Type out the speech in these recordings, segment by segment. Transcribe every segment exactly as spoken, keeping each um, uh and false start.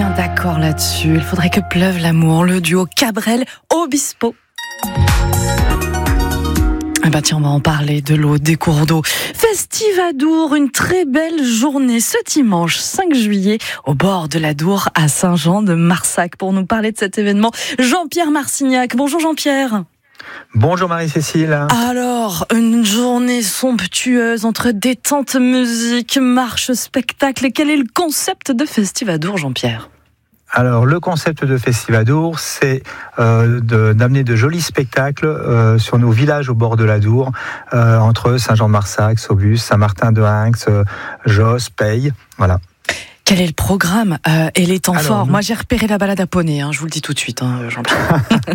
bien d'accord là-dessus. Il faudrait que pleuve l'amour, le duo Cabrel-Obispo. Eh ben tiens, on va en parler de l'eau, des cours d'eau. Festivadour, une très belle journée ce dimanche cinq juillet au bord de la Dour à Saint-Jean-de-Marsac. Pour nous parler de cet événement, Jean-Pierre Marcignac. Bonjour Jean-Pierre. Bonjour Marie-Cécile. Alors, une journée somptueuse entre détente, musique, marche, spectacle. Quel est le concept de Festivadour, Jean-Pierre ? Alors, le concept de Festivadour, c'est euh, de, d'amener de jolis spectacles euh, sur nos villages au bord de la Dour, euh, entre Saint-Jean-de-Marsac, Saubus, Saint-Martin-de-Hinx, euh, Josse, Peille, voilà. Quel est le programme euh, et les temps Alors, forts ? nous... Moi, j'ai repéré la balade à poney, hein, je vous le dis tout de suite, hein, Jean-Pierre.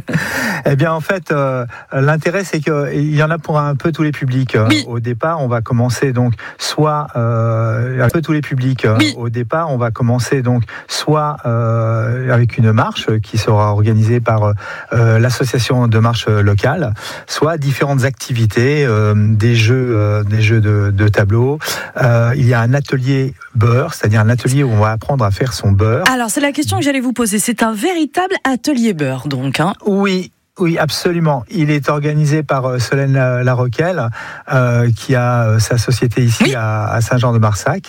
Eh bien, en fait, euh, l'intérêt, c'est qu'il y en a pour un peu tous les publics. Oui. Au départ, on va commencer donc soit euh, un peu tous les publics. Oui. Au départ, on va commencer donc soit euh, avec une marche qui sera organisée par euh, l'association de marche locale, soit différentes activités, euh, des jeux, euh, des jeux de, de tableau. Euh, il y a un atelier beurre, c'est-à-dire un atelier où on va apprendre à faire son beurre. Alors, c'est la question que j'allais vous poser. C'est un véritable atelier beurre, donc. Hein. Oui. Oui, absolument. Il est organisé par euh, Solène Laroquelle, euh, qui a euh, sa société ici oui. à, à Saint-Jean-de-Marsac,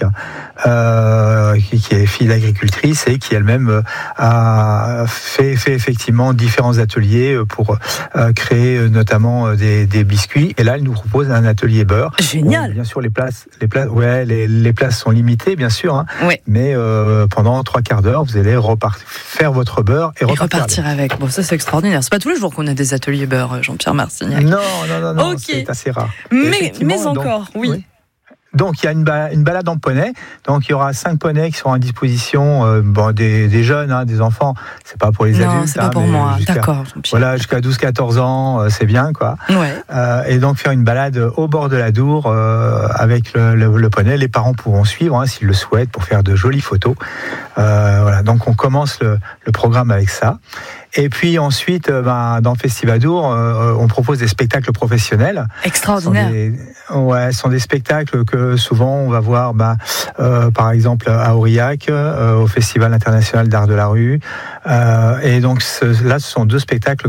euh, qui, qui est fille d'agricultrice et qui elle-même euh, a fait, fait effectivement différents ateliers pour euh, créer euh, notamment euh, des, des biscuits. Et là, elle nous propose un atelier beurre. Génial. Bon, bien sûr, les places, les places, ouais, les, les places sont limitées, bien sûr, hein, oui. mais euh, pendant trois quarts d'heure, vous allez repart- faire votre beurre et, et repartir, repartir avec. avec. Bon, ça c'est extraordinaire. C'est pas tous les jours qu'on a des ateliers beurre, Jean-Pierre Marcignac. Non, non, non, non, okay. c'est assez rare. Mais, mais encore, donc, oui. oui. Donc il y a une, ba- une balade en poney. Donc il y aura cinq poneys qui seront à disposition euh, bon, des, des jeunes, hein, des enfants. C'est pas pour les non, adultes. Non, c'est pas hein, pour moi. D'accord. Voilà, jusqu'à douze quatorze ans, euh, c'est bien, quoi. Ouais. Euh, et donc faire une balade au bord de la Dour euh, avec le, le, le poney. Les parents pourront suivre hein, s'ils le souhaitent pour faire de jolies photos. Euh, voilà. Donc on commence le, le programme avec ça. Et puis ensuite, ben, dans Festivadour, euh, on propose des spectacles professionnels. Extraordinaire. Ce sont des, ouais, ce sont des spectacles que souvent on va voir, ben, euh, par exemple à Aurillac, euh, au Festival international d'art de la rue. Euh, et donc ce, là, ce sont deux spectacles